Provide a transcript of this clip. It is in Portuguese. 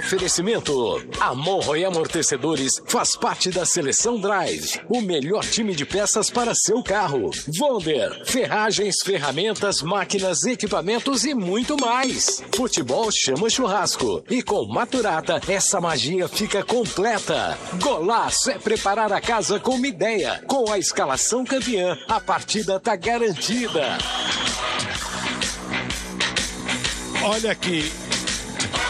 Oferecimento. A Monroe Amortecedores faz parte da Seleção Drive, o melhor time de peças para seu carro. Wonder, ferragens, ferramentas, máquinas, equipamentos e muito mais. Futebol chama churrasco. E com Maturata, essa magia fica completa. Golaço é preparar a casa com uma ideia. Com a escalação campeã, a partida tá garantida. Olha aqui,